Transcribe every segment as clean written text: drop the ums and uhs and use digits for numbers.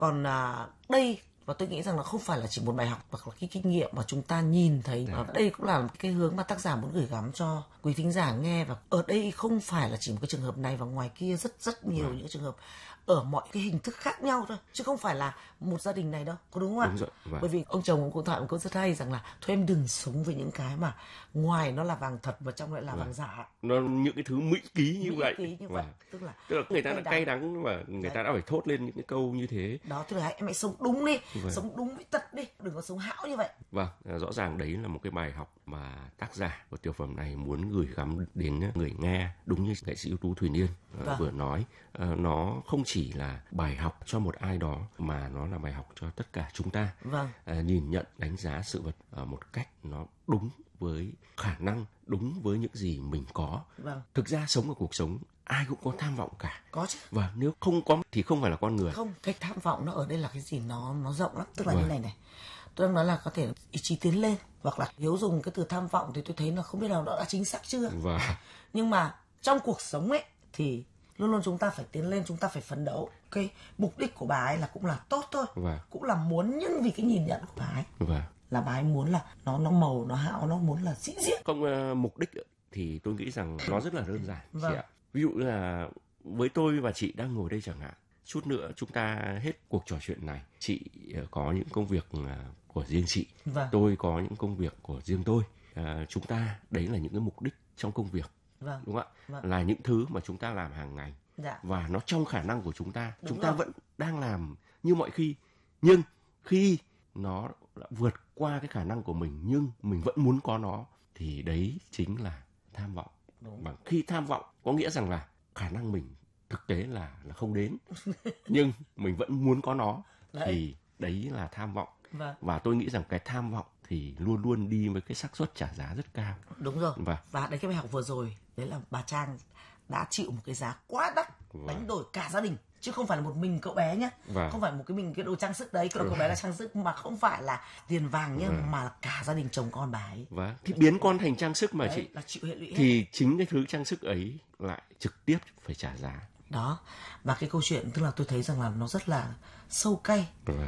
Còn đây, và tôi nghĩ rằng nó không phải là chỉ một bài học, mà là cái kinh nghiệm mà chúng ta nhìn thấy. Đây cũng là cái hướng mà tác giả muốn gửi gắm cho quý thính giả nghe. Và ở đây không phải là chỉ một cái trường hợp này, và ngoài kia rất nhiều những trường hợp ở mọi cái hình thức khác nhau thôi, chứ không phải là một gia đình này đâu, có đúng không ạ? Đúng rồi. Bởi vì ông chồng cũng thoại một câu rất hay rằng là thôi em đừng sống với những cái mà ngoài nó là vàng thật và trong lại là vàng giả. Nó những cái thứ mỹ ký như vậy. Tức là người ta đã cay đắng và người ta đã phải thốt lên những cái câu như thế. Đó, tức là em hãy sống đúng đi, sống đúng với tật đi, đừng có sống hão như vậy. Vâng, rõ ràng đấy là một cái bài học mà tác giả của tiểu phẩm này muốn gửi gắm đến người nghe, đúng như nghệ sĩ ưu tú Thùy Liên vừa nói. Nó không chỉ là bài học cho một ai đó, mà nó là bài học cho tất cả chúng ta. Nhìn nhận, đánh giá sự vật một cách nó đúng với khả năng, đúng với những gì mình có. Thực ra sống ở cuộc sống ai cũng có tham vọng cả. Có chứ. Và nếu không có thì không phải là con người. Không, cái tham vọng nó ở đây là cái gì, nó rộng lắm. Tức là như này, tôi đang nói là có thể ý chí tiến lên, hoặc là Hiếu dùng cái từ tham vọng thì tôi thấy là không biết là nó đã chính xác chưa. Nhưng mà trong cuộc sống ấy thì luôn luôn chúng ta phải tiến lên, chúng ta phải phấn đấu. Cái mục đích của bà ấy là cũng là tốt thôi, cũng là muốn, nhưng vì cái nhìn nhận của bà ấy là bà ấy muốn là nó màu, nó hão, nó muốn là sĩ diện. Không, mục đích thì tôi nghĩ rằng nó rất là đơn giản, chị ạ. Ví dụ là với tôi và chị đang ngồi đây chẳng hạn, chút nữa chúng ta hết cuộc trò chuyện này, chị có những công việc của riêng chị, tôi có những công việc của riêng tôi. Chúng ta, đấy là những cái mục đích trong công việc, đúng không ạ? Là những thứ mà chúng ta làm hàng ngày, và nó trong khả năng của chúng ta. Chúng ta vẫn đang làm như mọi khi, nhưng khi nó đã vượt qua cái khả năng của mình, nhưng mình vẫn muốn có nó, thì đấy chính là tham vọng. Và khi tham vọng có nghĩa rằng là khả năng mình thực tế là không đến, nhưng mình vẫn muốn có nó, thì đấy là tham vọng. Và tôi nghĩ rằng cái tham vọng thì luôn luôn đi với cái xác suất trả giá rất cao. Đúng rồi. Và đấy, cái bài học vừa rồi đấy là bà Trang đã chịu một cái giá quá đắt, đánh đổi cả gia đình, chứ không phải là một mình cậu bé nhé. Không phải một cái đồ trang sức đấy, cậu bé là trang sức, mà không phải là tiền vàng nhé, mà là cả gia đình chồng con bà ấy. Thì biến con thành trang sức mà, đấy, chị là chịu hệ lụy hết. Thì chính cái thứ trang sức ấy lại trực tiếp phải trả giá. Đó, và cái câu chuyện tức là tôi thấy rằng là nó rất là sâu cay,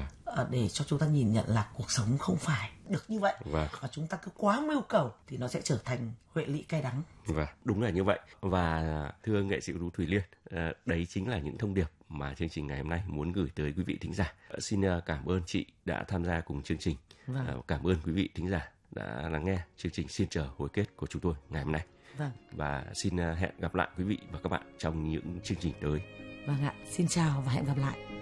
để cho chúng ta nhìn nhận là cuộc sống không phải được như vậy, và chúng ta cứ quá mưu cầu thì nó sẽ trở thành huệ lụy cay đắng. Đúng là như vậy. Và thưa nghệ sĩ ưu tú Thùy Liên, đấy chính là những thông điệp mà chương trình ngày hôm nay muốn gửi tới quý vị thính giả. Xin cảm ơn chị đã tham gia cùng chương trình. Cảm ơn quý vị thính giả đã lắng nghe chương trình Xin Chờ Hồi Kết của chúng tôi ngày hôm nay. Và xin hẹn gặp lại quý vị và các bạn trong những chương trình tới. Xin chào và hẹn gặp lại.